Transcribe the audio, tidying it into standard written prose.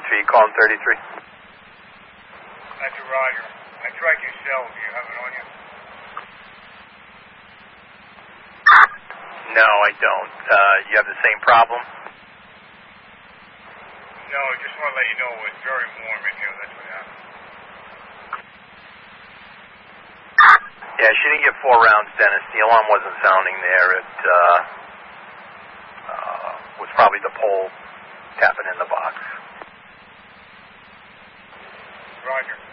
you calling 33? That's a Roger. I tried your cell. Do you have it on you? No, I don't. You have the same problem? No, I just want to let you know it's very warm in here. That's what happened. Yeah, she didn't get 4 rounds, Dennis. The alarm wasn't sounding there. It was probably the pole tapping in the box. Roger.